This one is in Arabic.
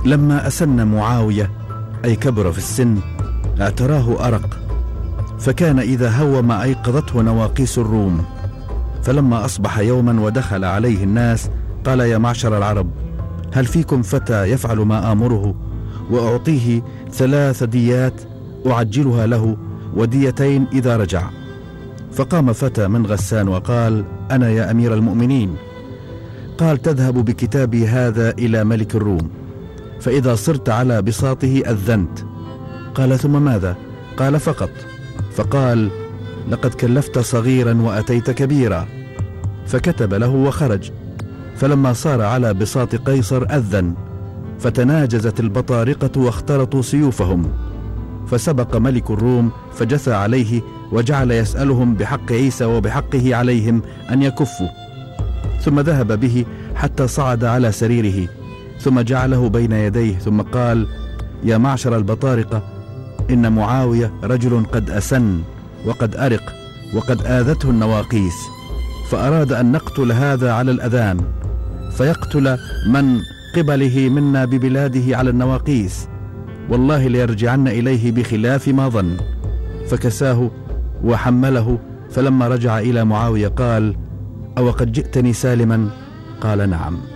لما أسن معاوية أي كبر في السن اعتراه أرق، فكان إذا هوم أيقظته نواقيس الروم. فلما أصبح يوما ودخل عليه الناس قال: يا معشر العرب، هل فيكم فتى يفعل ما آمره وأعطيه 3 ديات أعجلها له وديتين إذا رجع؟ فقام فتى من غسان وقال: أنا يا أمير المؤمنين. قال: تذهب بكتابي هذا إلى ملك الروم، فإذا صرت على بساطه أذنت. قال: ثم ماذا؟ قال: فقط. فقال: لقد كلفت صغيرا وأتيت كبيرا. فكتب له وخرج. فلما صار على بساط قيصر أذن، فتناجزت البطارقة واخترطوا سيوفهم، فسبق ملك الروم فجثى عليه وجعل يسألهم بحق عيسى وبحقه عليهم أن يكفوا، ثم ذهب به حتى صعد على سريره، ثم جعله بين يديه، ثم قال: يا معشر البطارقة، إن معاوية رجل قد أسن وقد أرق وقد آذته النواقيس، فأراد أن نقتل هذا على الأذان، فيقتل من قبله منا ببلاده على النواقيس، والله ليرجعن إليه بخلاف ما ظن. فكساه وحمله. فلما رجع إلى معاوية قال: أو قد جئتني سالما؟ قال: نعم.